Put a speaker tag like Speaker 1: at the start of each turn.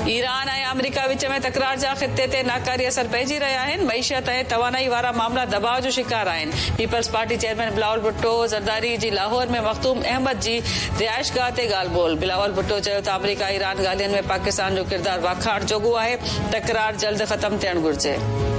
Speaker 1: Iran ऐं America विच में तकरार जा ख़िते ते नाकारी असर पइजी रहिया आहिनि। मईशत ऐं तवानाई वारा मामला दबाव जो शिकार आहिनि। Peoples party chairman Bilawal Bhutto Zardari जी लाहौर में मखदूम अहमद जी रिहाइशगाह ते ॻाल्हि ॿोल। बिलावल भुट्टो चयो त अमेरिका ईरान ॻाल्हियुनि में पाकिस्तान जो किरदारु वाखाण जोॻो आहे। तकरार जल्द ख़तम थियणु घुर्जे।